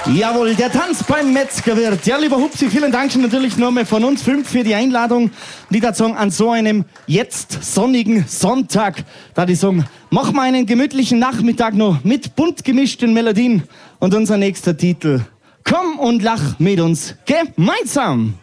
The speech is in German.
Jawohl, der Tanz beim Metzgerwirt. Ja, lieber Hupsi, vielen Dank schon natürlich nochmal von uns 5 für die Einladung. Und ich würde sagen, an so einem jetzt sonnigen Sonntag, da die sagen, mach mal einen gemütlichen Nachmittag noch mit bunt gemischten Melodien. Und unser nächster Titel, komm und lach mit uns gemeinsam.